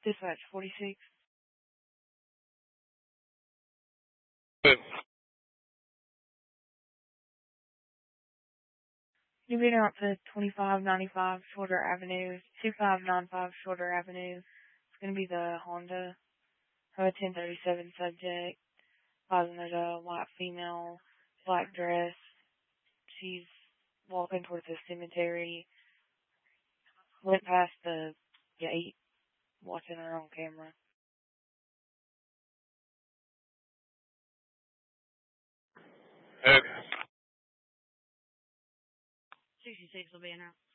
Dispatch 46. Good. You've been out to 2595 Shorter Avenue, 2595 Shorter Avenue. It's going to be the Honda. I have a 1037 subject. Causing there's a white female, black dress. She's walking towards the cemetery. Went past the gate, watching her on camera. Okay. 66 will be in out.